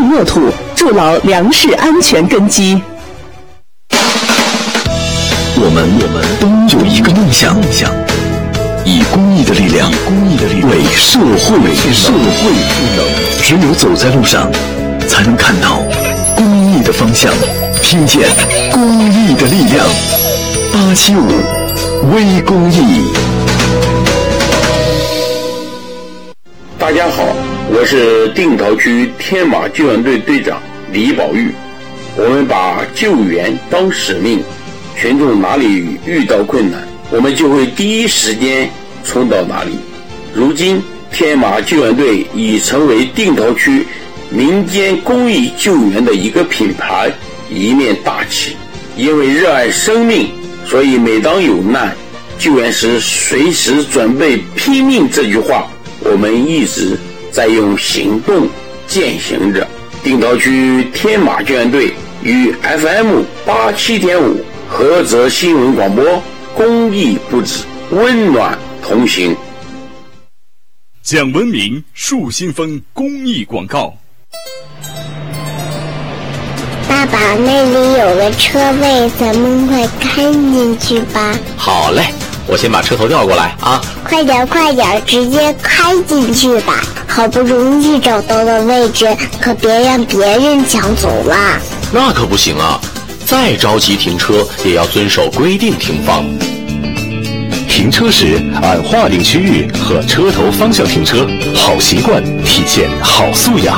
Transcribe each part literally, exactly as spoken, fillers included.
润沃土，筑牢粮食安全根基。 我们我们都有一个梦想，梦想以公益的力量，公益的力量为社会赋社会赋能。只有走在路上，才能看到公益的方向，听见公益的力量。八七五微公益。 大家好，我是定陶区天马救援队队长李宝玉。我们把救援当使命，群众哪里遇到困难，我们就会第一时间冲到哪里。如今天马救援队已成为定陶区民间公益救援的一个品牌，一面大旗。因为热爱生命，所以每当有难，救援时随时准备拼命这句话，我们一直在用行动践行着。定陶区天马救援队与 F M 八七点五菏泽新闻广播公益不止，温暖同行。 讲文明树新风公益广告。 爸爸，那里有个车位，咱们快开进去吧。 好嘞，我先把车头调过来啊！ 快点快点，直接开进去吧。好不容易找到的位置，可别让别人抢走了。 那可不行啊，再着急停车也要遵守规定停放。 停车时按划定区域和车头方向停车，好习惯体现好素养。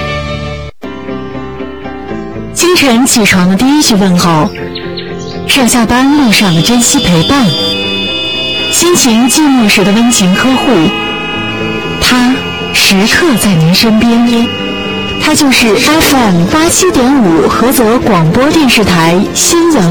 清晨起床的第一句问候，上下班路上的珍惜陪伴，心情寂寞时的温情呵护，他时刻在您身边。他就是 F M 八七点五菏泽广播电视台新阳